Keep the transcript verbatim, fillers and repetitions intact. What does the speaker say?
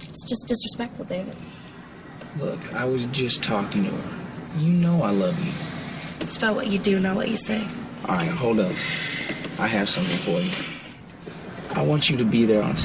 It's just disrespectful, David. Look, I was just talking to her. You know I love you. It's about what you do, not what you say. All right, hold up. I have something for you. I want you to be there on